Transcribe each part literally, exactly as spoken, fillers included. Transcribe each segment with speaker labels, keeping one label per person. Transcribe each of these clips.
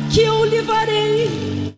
Speaker 1: que eu levarei.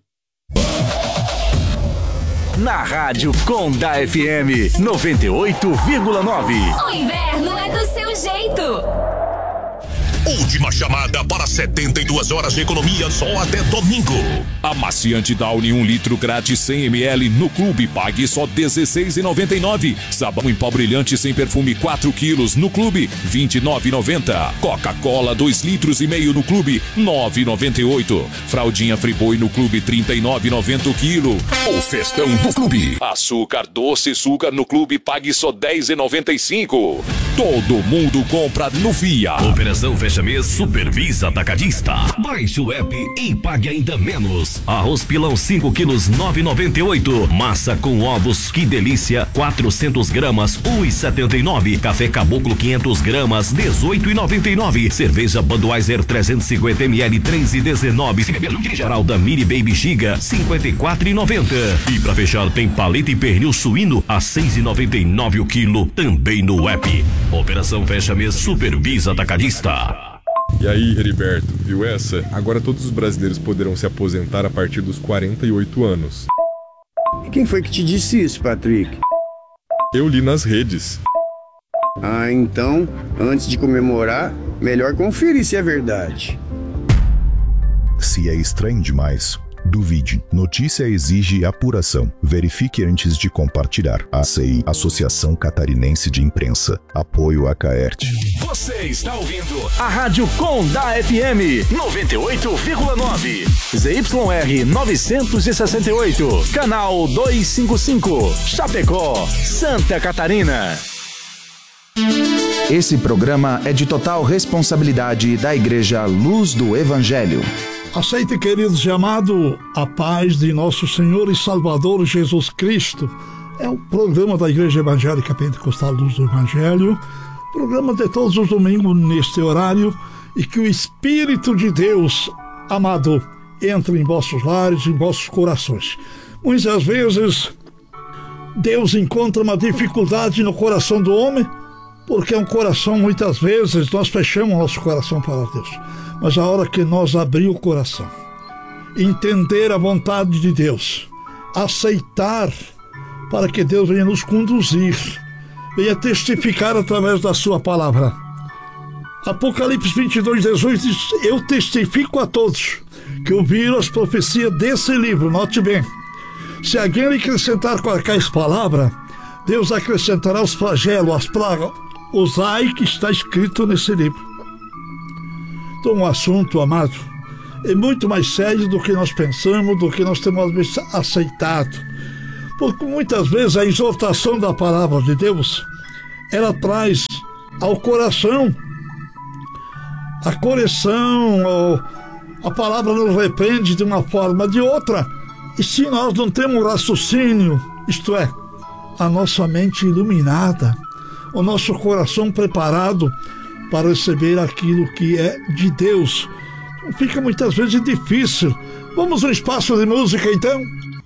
Speaker 2: Na Rádio Conda F M noventa e oito vírgula nove.
Speaker 3: O inverno é do seu jeito.
Speaker 4: Última chamada para setenta e duas horas de economia só até domingo.
Speaker 5: Amaciante Downy um litro grátis cem mililitros no clube, pague só dezesseis reais e noventa e nove centavos. Sabão em pó brilhante sem perfume quatro quilos no clube, vinte e nove reais e noventa centavos. Coca-Cola dois litros e meio no clube, nove reais e noventa e oito centavos. Fraldinha Friboi no clube, trinta e nove reais e noventa centavos o quilo.
Speaker 4: O festão do clube.
Speaker 5: Açúcar doce Sugar no clube, pague só dez reais e noventa e cinco centavos. Todo mundo compra no Via.
Speaker 4: Operação Fecha Mês Supervisa Atacadista. Baixe o app e pague ainda menos. Arroz pilão cinco quilos, nove reais e noventa e oito centavos. Massa com ovos, que delícia, quatrocentas gramas, um real e setenta e nove centavos. Café Caboclo quinhentas gramas, dezoito reais e noventa e nove centavos. Cerveja Budweiser trezentos e cinquenta mililitros, três reais e dezenove centavos. Fralda Mini Baby Giga, cinquenta e quatro reais e noventa centavos. E pra fechar tem paleta e pernil suíno a seis reais e noventa e nove centavos o quilo, também no app. Operação Fecha Mês Supervisa Atacadista.
Speaker 6: E aí, Heriberto, viu essa? Agora todos os brasileiros poderão se aposentar a partir dos quarenta e oito anos.
Speaker 7: E quem foi que te disse isso, Patrick?
Speaker 6: Eu li nas redes.
Speaker 7: Ah, então, antes de comemorar, melhor conferir se é verdade.
Speaker 8: Se é estranho demais, duvide. Notícia exige apuração. Verifique antes de compartilhar. A C I, Associação Catarinense de Imprensa. Apoio a Caerte.
Speaker 2: Você está ouvindo a Rádio Conda F M noventa e oito vírgula nove. Z Y R novecentos e sessenta e oito. Canal duzentos e cinquenta e cinco. Chapecó, Santa Catarina.
Speaker 9: Esse programa é de total responsabilidade da Igreja Luz do Evangelho.
Speaker 10: Aceite, queridos e amado, a paz de nosso Senhor e Salvador Jesus Cristo. É o programa da Igreja Evangélica Pentecostal Luz do Evangelho, programa de todos os domingos neste horário, e que o Espírito de Deus, amado, entre em vossos lares, em vossos corações. Muitas vezes, Deus encontra uma dificuldade no coração do homem, porque é um coração, muitas vezes, nós fechamos nosso coração para Deus. Mas a hora que nós abrir o coração, entender a vontade de Deus, aceitar para que Deus venha nos conduzir, venha testificar através da sua palavra. Apocalipse vinte e dois, dezoito diz: eu testifico a todos que ouviram as profecias desse livro. Note bem, se alguém lhe acrescentar qualquer palavra, Deus acrescentará os flagelos, as pragas, os ai que está escrito nesse livro. Então, o assunto, amado, é muito mais sério do que nós pensamos, do que nós temos aceitado. Porque muitas vezes a exortação da palavra de Deus, ela traz ao coração a correção, ou a palavra nos repreende de uma forma ou de outra. E se nós não temos raciocínio, isto é, a nossa mente iluminada, o nosso coração preparado para receber aquilo que é de Deus, fica muitas vezes difícil. Vamos ao espaço de música, então?